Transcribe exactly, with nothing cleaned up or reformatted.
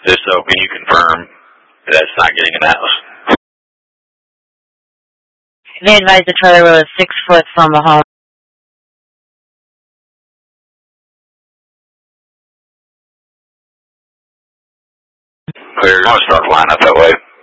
If so, can you confirm that it's not getting in the house? They advised the trailer was six foot from the home. Clear. I'm going to start the line up that way.